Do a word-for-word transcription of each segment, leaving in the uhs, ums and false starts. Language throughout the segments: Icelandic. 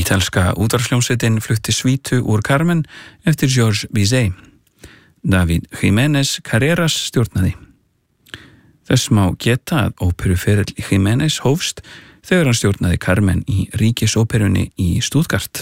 Ítalska útvarpshljómsveitin flutti svítu úr Carmen eftir Georges Bizet. David Jiménez Carreras stjórnaði. Þess má geta að óperuferill Jiménez hófst þegar hann stjórnaði Carmen í Ríkisóperunni í Stuttgart.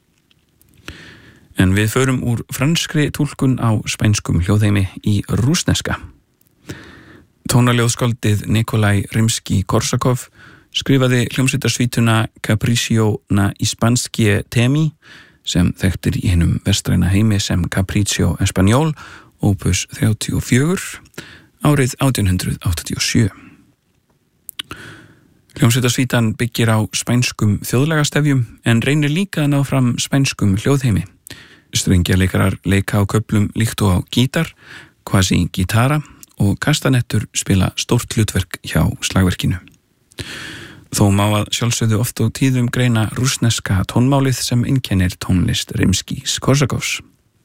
En við förum úr franskri túlkun á spænskum hljóðheimi í rússneska. Tónaljóðskáldið Nikolaj Rimski-Korsakov skrifaði hljómsveitarsvítuna Capriccio na Ispanskie temi sem þekktir í hinum vestræna heimi sem Capriccio Español opus þrjátíu og fjögur árið átján hundrað áttatíu og sjö. Hljómsveitarsvítan byggir á spænskum þjóðlagastefjum en reynir líka að ná fram spænskum hljóðheimi. Strengjarleikarar leika á köflum líkt og á gítar, quasi gítara og kastanettur spila stórt hlutverk hjá slagverkinu. Þó má að sjálfsögðu oft og tíðum greina rússneska tónmálið sem einkennir tónlist Rimskis-Korsakovs.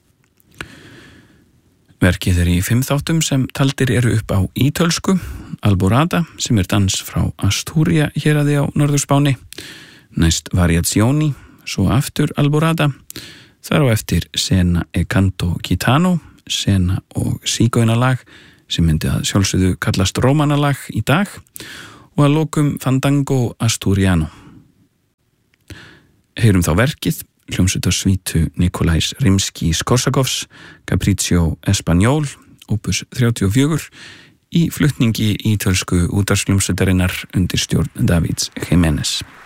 Verkið er í fimm þáttum sem taldir eru upp á ítölsku, Alborada sem er dans frá Astúria héraði á Norðurspáni, næst Variazioni, svo aftur Alborada, þar á eftir Sena e canto gitano, sena og sígaunalag sem myndi að sjálfsögðu kallast rómanalag í dag og að lokum Fandango Asturiano. Heyrum þá verkið, hljómsveitarsvítu Nikolajs Rimskis-Korsakovs, Capriccio Español, opus þrjátíu og fjögur, í flutningi ítölsku útvarpshljómsveitarinnar undir stjórn Davids Jiménez.